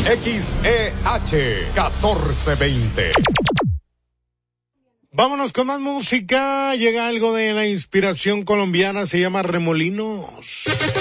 XEH 1420. Vámonos con más música. Llega algo de la inspiración colombiana, se llama Remolinos.